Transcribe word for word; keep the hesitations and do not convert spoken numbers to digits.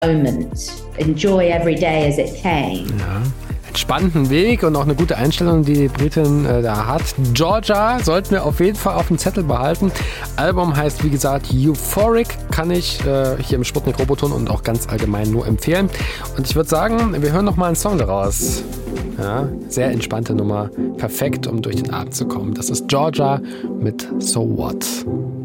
moment. Enjoy every day as it came. Ja. Entspannten Weg und auch eine gute Einstellung, die die Britin äh, da hat. Georgia sollten wir auf jeden Fall auf dem Zettel behalten. Album heißt, wie gesagt, Euphoric. Kann ich äh, hier im Sputnik Roboton und auch ganz allgemein nur empfehlen. Und ich würde sagen, wir hören noch mal einen Song daraus. Ja, sehr entspannte Nummer. Perfekt, um durch den Abend zu kommen. Das ist Georgia mit So What.